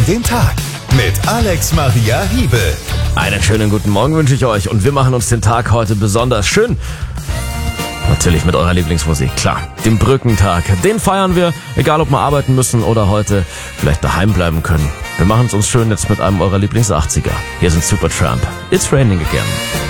in den Tag mit Alex Maria Hiebel. Einen schönen guten Morgen wünsche ich euch und wir machen uns den Tag heute besonders schön. Natürlich mit eurer Lieblingsmusik, klar. Den Brückentag, den feiern wir, egal ob wir arbeiten müssen oder heute vielleicht daheim bleiben können. Wir machen es uns schön jetzt mit einem eurer Lieblings-80er. Hier sind Supertramp. It's Raining Again.